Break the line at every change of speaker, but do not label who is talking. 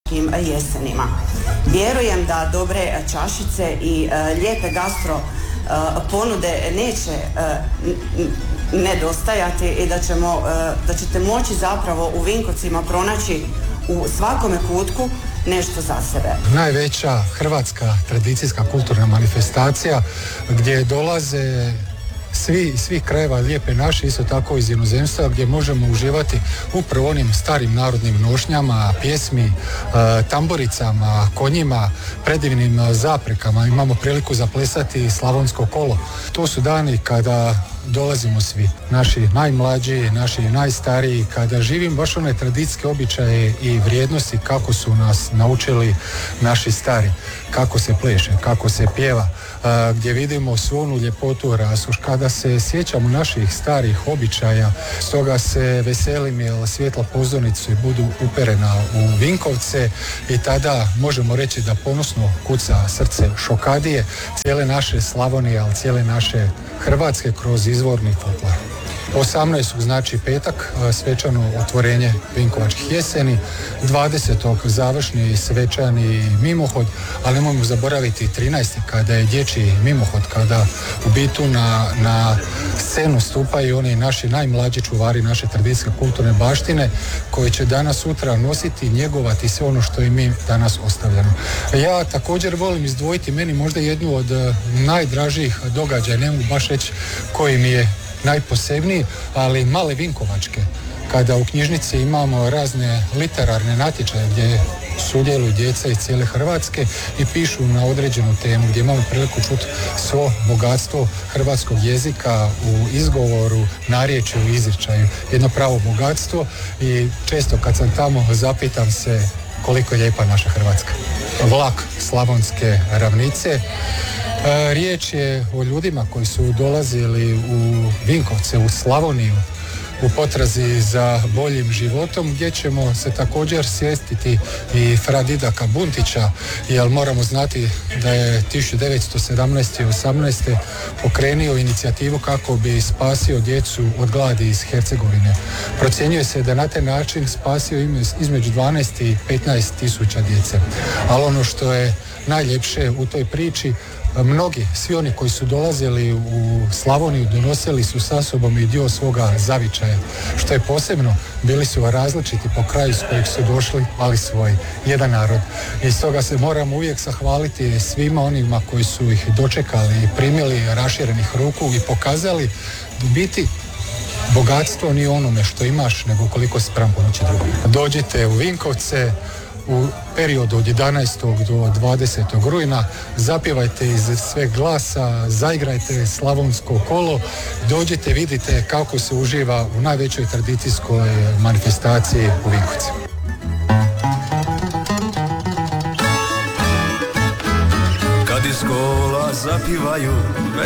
jesenima. Vjerujem da dobre čašice i lijepe gastro ponude neće nedostajati i da ćete moći zapravo u Vinkovcima pronaći u svakome kutku nešto za sebe.
Najveća hrvatska tradicijska kulturna manifestacija gdje dolaze svih krajeva Lijepe naše, isto tako iz inozemstva, gdje možemo uživati upravo onim starim narodnim nošnjama, pjesmi, tamburicama, konjima, predivnim zaprekama. Imamo priliku zaplesati slavonsko kolo. To su dani kada dolazimo svi, naši najmlađi, naši najstariji, kada živim baš one tradicijske običaje i vrijednosti kako su nas naučili naši stari, kako se pleše, kako se pjeva, gdje vidimo svu onu ljepotu rasuš, kada se sjećamo naših starih običaja. Stoga se veselim jer svjetla pozornice budu uperena u Vinkovce i tada možemo reći da ponosno kuca srce šokadije cijele naše Slavonije, ali cijele naše Hrvatske kroz izvorni folklor. 18. znači petak, svečano otvorenje Vinkovačkih jeseni, 20. završni svečani mimohod, ali nemojmo zaboraviti 13. kada je dječji mimohod, kada u bitu na scenu stupaju oni naši najmlađi čuvari naše tradicijske kulturne baštine koji će danas sutra nositi i njegovati sve ono što i mi danas ostavljamo. Ja također volim izdvojiti meni možda jednu od najdražijih događaja, ne mogu baš reći koji mi je najposebniji, ali male Vinkovačke, kada u knjižnici imamo razne literarne natječaje gdje sudjeluju djeca iz cijele Hrvatske i pišu na određenu temu, gdje imamo priliku čuti svo bogatstvo hrvatskog jezika u izgovoru, narječju i izričaju. Jedno pravo bogatstvo i često kad sam tamo zapitam se koliko je lijepa naša Hrvatska. Vlak slavonske ravnice. Riječ je o ljudima koji su dolazili u Vinkovce, u Slavoniju, u potrazi za boljim životom, gdje ćemo se također sjetiti i fra Didaka Buntića, jer moramo znati da je 1917. i 18. pokrenio inicijativu kako bi spasio djecu od gladi iz Hercegovine. Procjenjuje se da na taj način spasio između 12 i 15 tisuća djece. Ali ono što je najljepše u toj priči, mnogi, svi oni koji su dolazili u Slavoniju donosili su sa sobom i dio svoga zavičaja. Što je posebno, bili su različiti po kraju s kojeg su došli, ali svoj, jedan narod. I stoga se moramo uvijek zahvaliti svima onima koji su ih dočekali i primili raširenih ruku i pokazali da biti bogatstvo nije onome što imaš, nego koliko si spreman pomoći drugom. Dođite u Vinkovce u periodu od 11. do 20. rujna, zapjevajte iz sveg glasa, zaigrajte slavonsko kolo, dođite, vidite kako se uživa u najvećoj tradicijskoj manifestaciji u Vinkovci.
Kad iz kola zapivaju